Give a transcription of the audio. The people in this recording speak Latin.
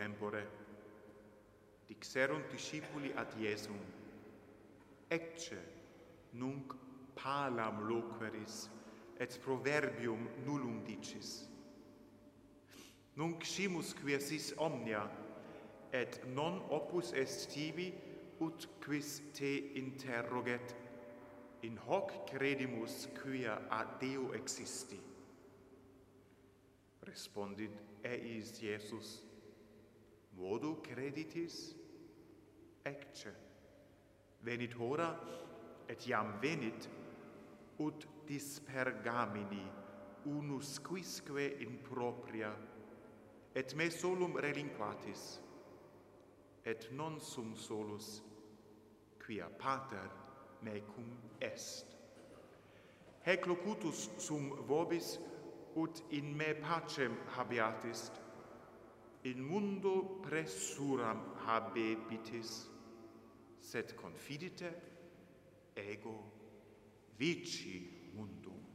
tempore, dixerunt discipuli ad Iesum, ecce nunc palam loqueris, et proverbium nullum dicis. Nunc scimus quia sis omnia, et non opus est tibi, ut quis te interroget, in hoc credimus quia ad Deo existi. Respondit eis Iesus, modo creditis? Ecce, venit hora, et iam venit, ut dispergamini unus quisque in propria, et me solum relinquatis, et non sum solus, quia pater mecum est. Hec locutus sum vobis, ut in me pacem habeatis, in mundo pressuram habebitis, sed confidite, ego vici mundum.